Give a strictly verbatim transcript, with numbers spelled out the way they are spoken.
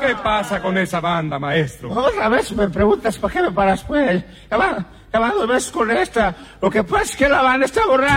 ¿Qué pasa con esa banda, maestro? Otra vez me preguntas por qué me paras, pues. Ya va, ya va dos veces con esta. Lo que pasa es que la banda está borrada.